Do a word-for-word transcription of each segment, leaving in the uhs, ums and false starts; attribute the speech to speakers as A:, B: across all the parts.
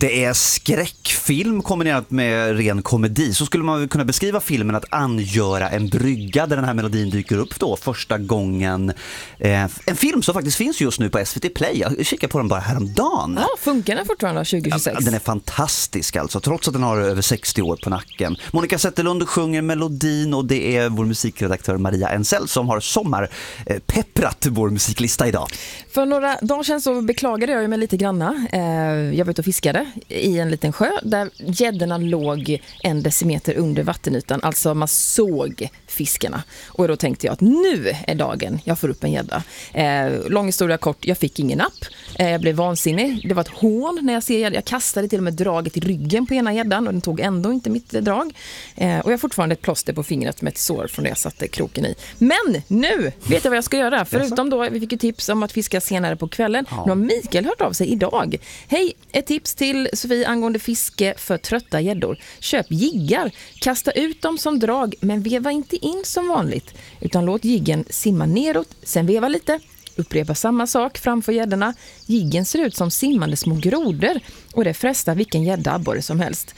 A: Det är skräckfilm kombinerat med ren komedi. Så skulle man kunna beskriva filmen att angöra en brygga där den här melodin dyker upp då första gången. Eh, en film som faktiskt finns just nu på S V T Play. Jag kikar på den bara häromdagen.
B: Ja, funkar den fortfarande tjugohundratjugosex?
A: Ja, den är fantastisk alltså, trots att den har över sextio år på nacken. Monica Zetterlund sjunger melodin och det är vår musikredaktör Maria Ensel som har sommarpepprat vår musiklista idag.
B: För några dagar sedan så beklagade jag mig lite granna. Jag var ute och fiskade i en liten sjö där gäddorna låg en decimeter under vattenytan. Alltså man såg fiskarna. Och då tänkte jag att nu är dagen jag får upp en gädda. Lång historia kort, jag fick ingen napp. Jag blev vansinnig. Det var ett hån när jag ser gädda. Jag kastade till och med draget i ryggen på ena gäddan och den tog ändå inte mitt drag. Och jag har fortfarande ett plåster på fingret med ett sår från det jag satte kroken i. Men nu vet jag vad jag ska göra. Förutom då, vi fick ju tips om att fiska senare på kvällen. Ja. Nu har Mikael hört av sig idag. Hej, ett tips till Sofie angående fiske för trötta gäddor. Köp jiggar. Kasta ut dem som drag, men veva inte in som vanligt. Utan låt jiggen simma neråt, sen veva lite. Upprepa samma sak framför gäddorna. Jiggen ser ut som simmande små grodor och det frestar vilken gädda abborre som helst.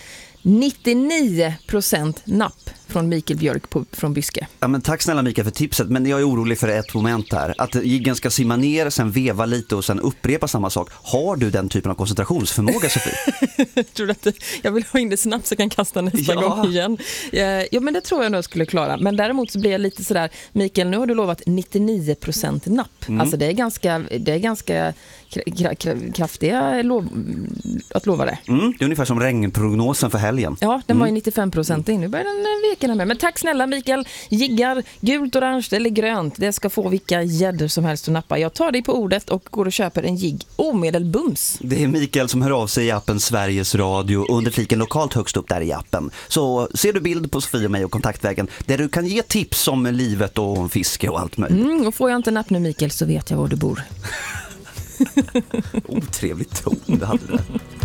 B: nittionio procent napp från Mikael Björk på, från Byske.
A: Ja, men tack snälla Mikael för tipset, men jag är orolig för ett moment här. Att jiggen ska simma ner, sen veva lite och sen upprepa samma sak. Har du den typen av koncentrationsförmåga, Sofie?
B: Jag tror att jag vill ha in det snabbt så jag kan kasta nästa ja. gång igen. Ja, men det tror jag nog skulle klara. Men däremot så blir jag lite sådär, Mikael, nu har du lovat nittionio procent napp. Mm. Alltså det är ganska, det är ganska kra- kra- kraftiga lov, att lova det.
A: Mm, det är ungefär som regnprognosen för helgen.
B: Ja, den var ju nittiofem procent in. Nu börjar den veka med. Men tack snälla Mikael. Jiggar, gult, orange eller grönt. Det ska få vilka gäddor som helst att nappa. Jag tar dig på ordet och går och köper en jigg. Omedelbums.
A: Det är Mikael som hör av sig i appen Sveriges Radio under fliken lokalt högst upp där i appen. Så ser du bild på Sofie och mig och kontaktvägen där du kan ge tips om livet och om fiske och allt möjligt.
B: Mm, och får jag inte napp nu Mikael så vet jag var du bor.
A: Otrevligt ton det hade det.